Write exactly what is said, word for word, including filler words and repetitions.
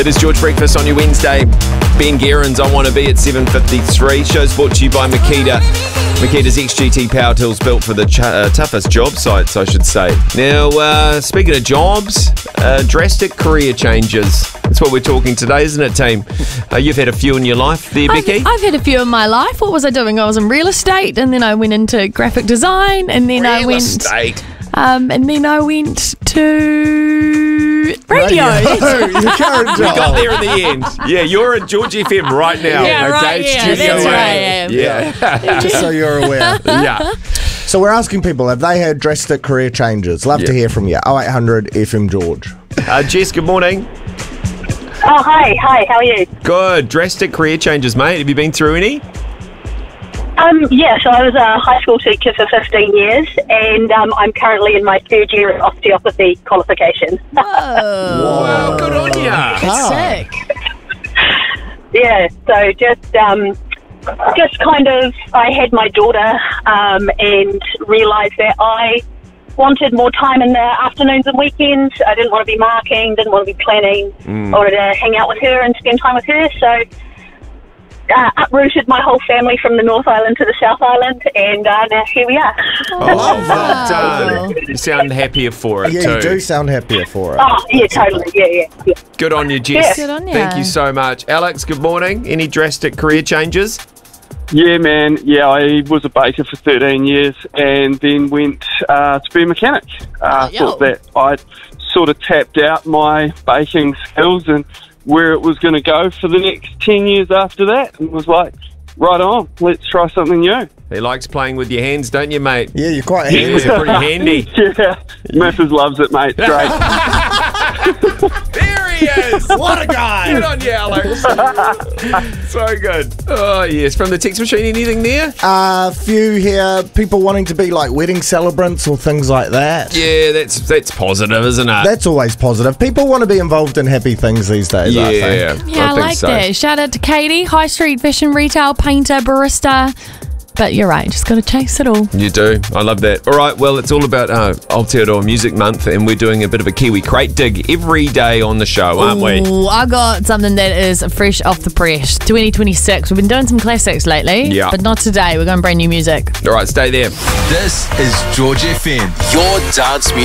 It is George Breakfast on your Wednesday. Ben Guerin's I Want to Be at seven fifty-three. Show's brought to you by Makita. Makita's X G T power tools built for the ch- uh, toughest job sites, I should say. Now, uh, speaking of jobs, uh, drastic career changes. That's what we're talking today, isn't it, team? Uh, you've had a few in your life there, I've, Becky? I've had a few in my life. What was I doing? I was in real estate, and then I went into graphic design, and then real I went, estate. um, and then I went to radio. Your current We job. got there in the end. Yeah, you're at George F M right now. Yeah, right, Okay, yeah, Studio that's A. where I am. Yeah. Just so you're aware. yeah. So we're asking people, have they had drastic career changes? Love to Yeah. hear from you. oh eight hundred F M George. Uh, Jess, good morning. Oh, hi, hi, how are you? Good. Drastic career changes, mate. Have you been through any? Um, yeah, so I was a high school teacher for fifteen years, and um, I'm currently in my third year of osteopathy qualification. Whoa. Wow, good on you. Ah. Sick. Yeah, so just um, just kind of, I had my daughter um, and realised that I wanted more time in the afternoons and weekends. I didn't want to be marking, didn't want to be planning. I wanted to hang out with her and spend time with her, so uh, uprooted my whole family from the North Island to the South Island, and uh, now here we are. Oh, well Wow. done. You sound happier for it, Yeah, too. you do sound happier for it. Oh, yeah, totally, yeah, yeah, yeah. Good on you, Jess. Good on ya. Thank you so much. Alex, good morning. Any drastic career changes? Yeah, man. Yeah, I was a baker for thirteen years and then went uh, to be a mechanic. Uh, Oh, yo. thought that I'd sort of tapped out my baking skills and where it was going to go for the next ten years after that, and was like, right on, let's try something new. He likes playing with your hands, don't you, mate? Yeah, you're quite Yeah, handy. pretty handy. Yeah, Missus loves it, mate. Great. There he is. What a guy! Good on you, Alex. So good. Oh, yes. From the text machine, anything there? A few here, people wanting to be like wedding celebrants or things like that. Yeah, that's that's positive, isn't it? That's always positive. People want to be involved in happy things these days, I think. yeah. Yeah, I, think like so. that. Shout out to Katie, high street fashion retail, painter, barista. But you're right, just got to chase it all. You do. I love that. All right, well, it's all about uh, Aotearoa Music Month, and we're doing a bit of a Kiwi crate dig every day on the show, aren't we? Ooh, I got something that is fresh off the press. twenty twenty-six. We've been doing some classics lately, Yeah. but not today. We're going brand new music. All right, stay there. This is George F M, your dance music.